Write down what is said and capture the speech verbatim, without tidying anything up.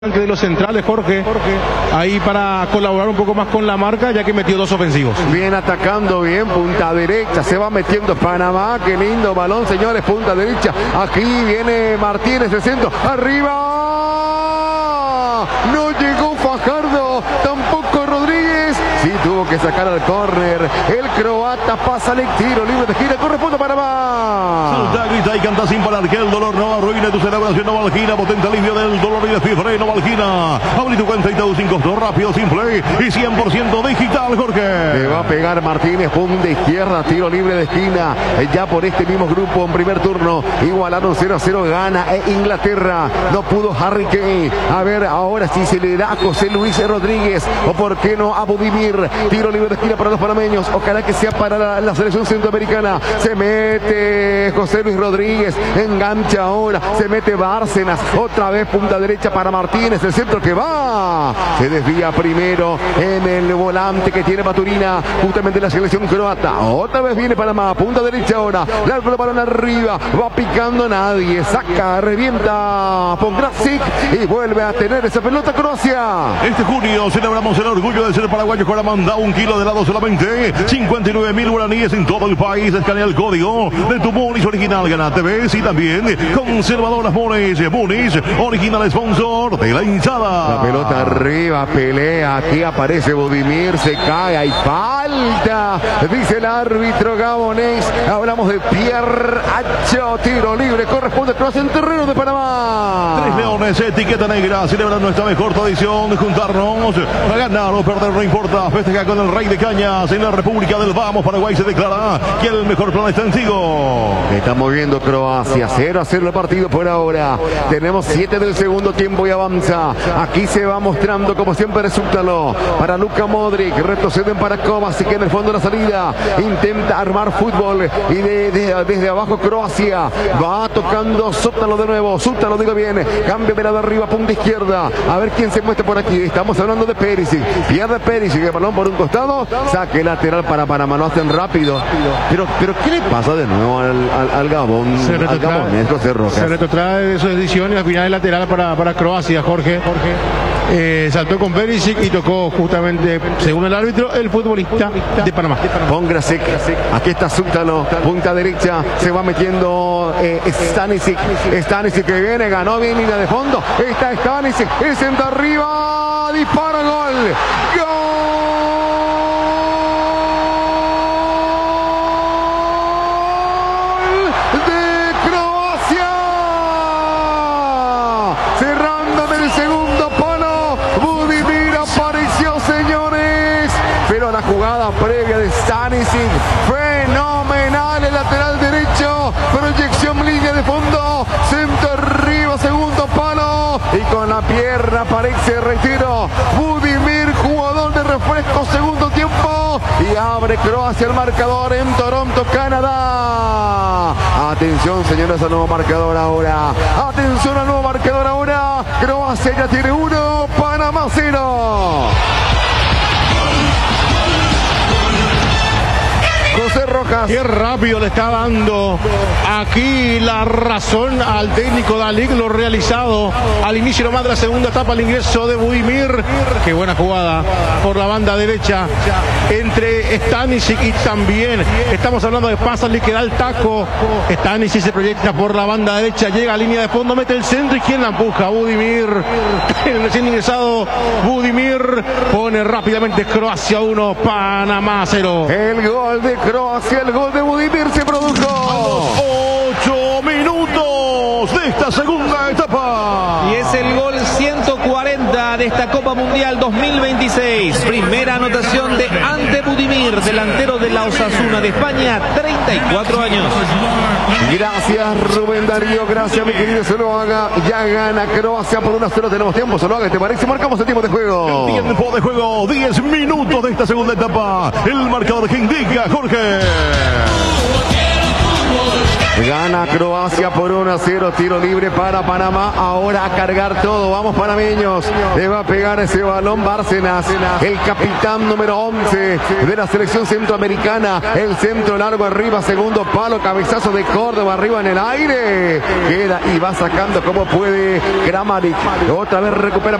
de los centrales, Jorge, Jorge, ahí para colaborar un poco más con la marca, ya que metió dos ofensivos. Bien atacando, bien, punta derecha, se va metiendo Panamá, qué lindo balón, señores, punta derecha, aquí viene Martínez, el centro, arriba, no llegó Fajardo, tampoco Rodríguez, sí tuvo que sacar al córner, el croata pasa el tiro, libre de gira, corresponde a Panamá. Salta, grita y canta sin parar, que el dolor no arruine tu celebración, Novalgina, potente alivio del dolor y de fiebre, Novalgina. Abrí tu cuenta y te sin costo, rápido, simple y cien por ciento digital, Jorge. Le va a pegar Martínez, punta izquierda, tiro libre de esquina, ya por este mismo grupo en primer turno, igualaron cero a cero, gana Inglaterra, no pudo Harry Kane, a ver, ahora sí se le da a José Luis Rodríguez, o por qué no a Budimir, tiro libre de esquina para los panameños, ojalá que sea para la, la selección centroamericana, se mete José Luis Rodríguez, engancha ahora, se mete Bárcenas, otra vez punta derecha para Martínez, el centro que va, se desvía primero en el volante que tiene Maturina, justamente la selección croata, otra vez viene Panamá, punta derecha ahora, la balón arriba, va picando nadie, saca, revienta Pongracic y vuelve a tener esa pelota Croacia. Este junio celebramos el orgullo de ser paraguayos con la manda un kilo de helado solamente cincuenta y nueve mil guaraníes en todo el país. Escanea el código de tu Muniz original, gana T V y también conservadoras Muniz, Muniz original sponsor de la hinchada. La pelota arriba, pelea, aquí aparece Budimir, se cae, hay falta, dice el árbitro gabonés, hablamos de Pierre Acho, tiro libre, corresponde a en terreno de Panamá. Tres Leones, etiqueta negra, celebran nuestra mejor tradición de juntarnos a ganar o perder, no importa, festeja con el Rey de Cañas en la República del Vamos. Paraguay se declara que el mejor plan está en Tigo. Está moviendo Croacia, cero a cero el partido por ahora, tenemos siete del segundo tiempo y avanza, aquí se va mostrando como siempre Zútalo para Luka Modric, retroceden para Kovacic que en el fondo de la salida, intenta armar fútbol y de, de, desde abajo Croacia, va tocando Zútalo de nuevo, Zútalo digo bien, cambio de lado arriba, punta izquierda, a ver quién se muestra por aquí, estamos hablando de Perisic, pierde Perisic, el balón por un costado, saque lateral para Panamá, lo hacen rápido, pero, pero ¿qué le pasa de nuevo al, al, al Gabón? Se retrotrae, José Rojas. Se retrotrae de su decisión y al final es lateral para, para Croacia, Jorge, Jorge. Eh, saltó con Perisic y tocó justamente, según el árbitro, el futbolista de Panamá. Pongracic, aquí está Zútalo, punta derecha, se va metiendo eh, Stanisic, Stanisic que viene, ganó bien línea de fondo, está Stanisic, el centro arriba, dispara, gol, gol de Croacia, cerrando del segundo palo, Budimir apareció, señores, pero la jugada previa de Stanisic, fenomenal, el lateral derecho, proyección línea de fondo, centro arriba, segundo palo, y con la pierna aparece retiro, Budimir, jugador de refresco, segundo tiempo, y abre Croacia el marcador en Toronto, Canadá. Atención, señores, al nuevo marcador ahora, atención al nuevo marcador ahora, Croacia ya tiene uno, Panamá cero. José Rojas. Qué rápido le está dando aquí la razón al técnico Dalic, lo realizado al inicio nomás de la segunda etapa, el ingreso de Budimir. Qué buena jugada por la banda derecha entre Stanisic y también estamos hablando de Pasalic que da el taco. Stanisic se proyecta por la banda derecha, llega a línea de fondo, mete el centro y quien la empuja, Budimir. El recién ingresado Budimir pone rápidamente Croacia uno, Panamá cero. El gol de Croacia, el gol de Budimir se produjo Ocho minutos de esta segunda etapa. Y es el gol ciento cuarenta de esta Copa Mundial dos mil veintiséis. Primera anotación de Ante Budimir, delantero de la Osasuna de España, treinta y cuatro años. Gracias Rubén Darío, gracias mi querido Zuluaga. Ya gana Croacia por uno a cero. Tenemos tiempo, Zuluaga, ¿te parece? Marcamos el tiempo de juego. El tiempo de juego, diez minutos de esta segunda etapa. El marcador que indica Jorge. Gana Croacia por uno a cero. Tiro libre para Panamá. Ahora a cargar todo. Vamos panameños. Le va a pegar ese balón Bárcenas, el capitán número once de la selección centroamericana. El centro largo arriba. Segundo palo. Cabezazo de Córdoba arriba en el aire. Queda y va sacando como puede Kramaric. Otra vez recupera